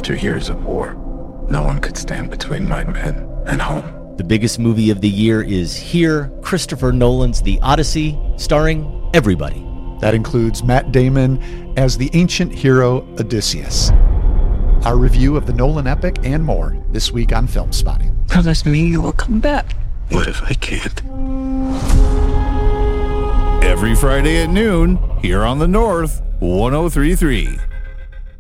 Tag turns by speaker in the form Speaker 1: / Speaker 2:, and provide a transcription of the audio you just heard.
Speaker 1: After years of war, no one could stand between my men and home.
Speaker 2: The biggest movie of the year is here, Christopher Nolan's The Odyssey, starring everybody.
Speaker 3: That includes Matt Damon as the ancient hero Odysseus. Our review of the Nolan epic and more this week on Film Spotting.
Speaker 4: Promise me you will come back.
Speaker 1: What if I can't?
Speaker 5: Every Friday at noon, here on the North 103.3.